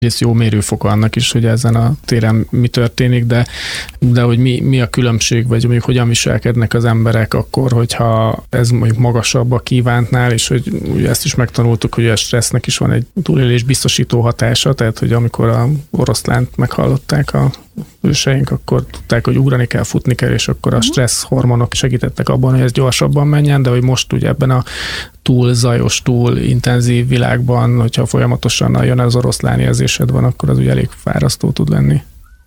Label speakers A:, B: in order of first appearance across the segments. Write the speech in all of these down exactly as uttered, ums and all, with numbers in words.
A: Ez jó mérőfoka annak is, hogy ezen a téren mi történik, de, de hogy mi, mi a különbség, vagy mondjuk hogyan viselkednek az emberek akkor, hogyha ez mondjuk magasabb a kívántnál, és hogy ugye ezt is megtanultuk, hogy a stressznek is van egy túlélés biztosító hatása, tehát hogy amikor a oroszlánt meghallották a őseink, akkor tudták, hogy ugrani kell, futni kell, és akkor a stressz hormonok segítettek abban, hogy ez gyorsabban menjen, de hogy most ugye ebben a túl zajos, túl intenzív világban, hogyha folyamatosan jön az oroszlán érzésed van, akkor az ugye elég fárasztó tud lenni.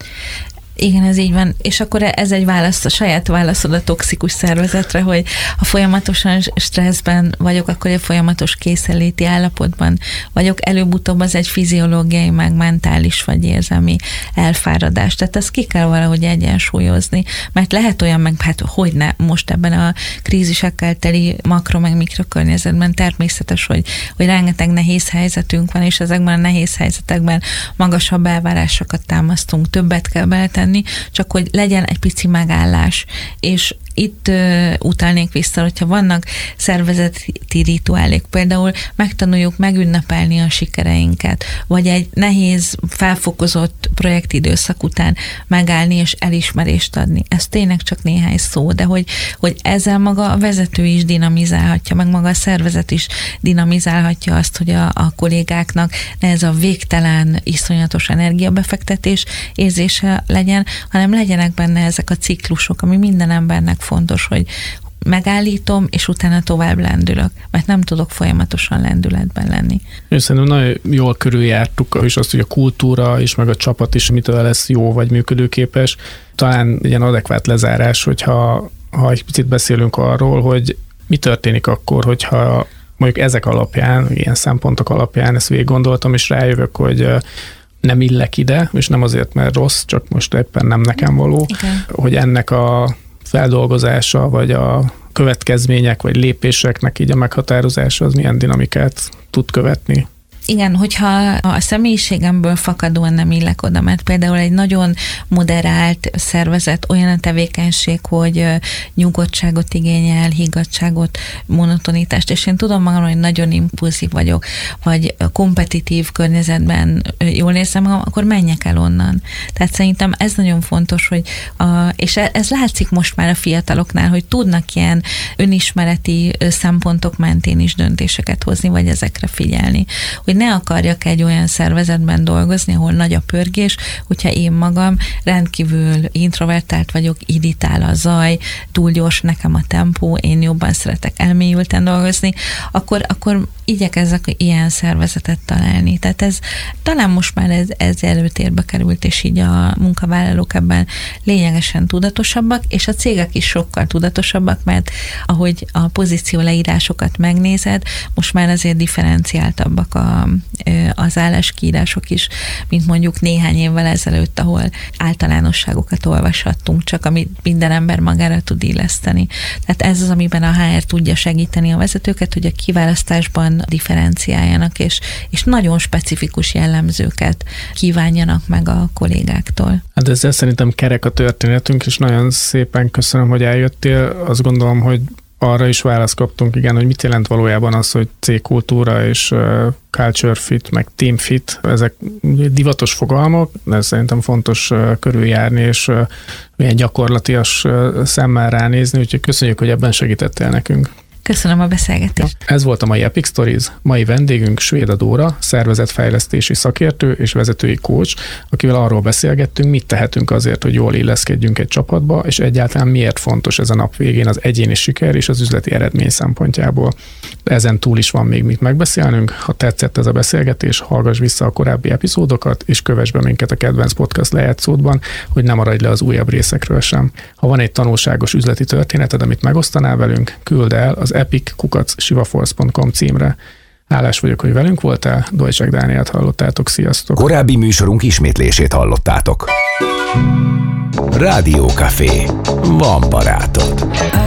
B: Igen, ez így van. És akkor ez egy válasz, a saját válaszod a toxikus szervezetre, hogy ha folyamatosan stresszben vagyok, akkor egy folyamatos készenléti állapotban vagyok. Előbb-utóbb az egy fiziológiai, meg mentális vagy érzelmi elfáradás. Tehát ezt ki kell valahogy egyensúlyozni. Mert lehet olyan, meg hát hogyne most ebben a krízisekkel teli makro- meg mikrokörnyezetben természetes, hogy, hogy rengeteg nehéz helyzetünk van, és ezekben a nehéz helyzetekben magasabb elvárásokat támasztunk, többet kell beletenni, csak hogy legyen egy pici megállás. És itt uh, utalnék vissza, hogyha vannak szervezeti rituálék, például megtanuljuk megünnepelni a sikereinket, vagy egy nehéz, felfokozott projektidőszak után megállni és elismerést adni. Ez tényleg csak néhány szó, de hogy, hogy ezzel maga a vezető is dinamizálhatja, meg maga a szervezet is dinamizálhatja azt, hogy a, a kollégáknak ne ez a végtelen, iszonyatos energiabefektetés érzése legyen, hanem legyenek benne ezek a ciklusok, ami minden embernek fontos, hogy megállítom, és utána tovább lendülök, mert nem tudok folyamatosan lendületben lenni.
A: Én szerintem nagyon jól körüljártuk, és azt, hogy a kultúra is, meg a csapat is mitől lesz jó vagy működőképes. Talán ilyen adekvát lezárás, hogyha ha egy picit beszélünk arról, hogy mi történik akkor, hogyha mondjuk ezek alapján, ilyen szempontok alapján ezt végig gondoltam, és rájövök, hogy nem illek ide, és nem azért, mert rossz, csak most éppen nem nekem való, igen. Hogy ennek a feldolgozása, vagy a következmények, vagy lépéseknek így a meghatározása, az milyen dinamikát tud követni.
B: Igen, hogyha a személyiségemből fakadóan nem illek oda, mert például egy nagyon moderált szervezet, olyan a tevékenység, hogy nyugodtságot igényel, higgadtságot, monotonitást, és én tudom magam, hogy nagyon impulzív vagyok, vagy kompetitív környezetben jól érzem magam, akkor menjek el onnan. Tehát szerintem ez nagyon fontos, hogy a, és ez látszik most már a fiataloknál, hogy tudnak ilyen önismereti szempontok mentén is döntéseket hozni, vagy ezekre figyelni. Hogy ne akarjak egy olyan szervezetben dolgozni, ahol nagy a pörgés, hogyha én magam rendkívül introvertált vagyok, irritál a zaj, túl gyors nekem a tempó, én jobban szeretek elmélyülten dolgozni, akkor, akkor igyekezzek ilyen szervezetet találni. Tehát ez talán most már ez, ez előtérbe került, és így a munkavállalók ebben lényegesen tudatosabbak, és a cégek is sokkal tudatosabbak, mert ahogy a pozíció leírásokat megnézed, most már azért differenciáltabbak a, az álláskiírások is, mint mondjuk néhány évvel ezelőtt, ahol általánosságokat olvashattunk, csak amit minden ember magára tud illeszteni. Tehát ez az, amiben a há er tudja segíteni a vezetőket, hogy a kiválasztásban differenciáljanak, és, és nagyon specifikus jellemzőket kívánjanak meg a kollégáktól.
A: Hát ezzel szerintem kerek a történetünk, és nagyon szépen köszönöm, hogy eljöttél. Azt gondolom, hogy arra is választ kaptunk, igen, hogy mit jelent valójában az, hogy cégkultúra és culture fit, meg team fit, ezek divatos fogalmak, de szerintem fontos körüljárni, és ilyen gyakorlatias szemmel ránézni, úgyhogy köszönjük, hogy ebben segítettél nekünk.
B: Köszönöm a beszélgetést.
A: Ez volt a mai Epic Stories. Mai vendégünk Svéda Dóra, szervezetfejlesztési szakértő és vezetői coach, akivel arról beszélgettünk, mit tehetünk azért, hogy jól illeszkedjünk egy csapatba, és egyáltalán miért fontos ez a nap végén az egyéni siker és az üzleti eredmény szempontjából. De ezen túl is van még mit megbeszélnünk. Ha tetszett ez a beszélgetés, hallgass vissza a korábbi epizódokat, és kövess be minket a kedvenc podcast lejátszódban, hogy ne maradj le az újabb részekről sem. Ha van egy tanulságos üzleti történeted, amit megosztanál velünk, küld el az epic kukac sivaforce pont com címre. Hálás vagyok, hogy velünk voltál, Dojcsák Dánielt hallottátok, sziasztok!
C: Korábbi műsorunk ismétlését hallottátok. Rádió Café. Van barátod.